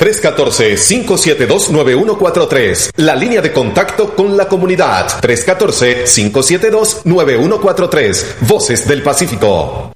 314-572-9143. La línea de contacto con la comunidad. 314-572-9143. Voces del Pacífico.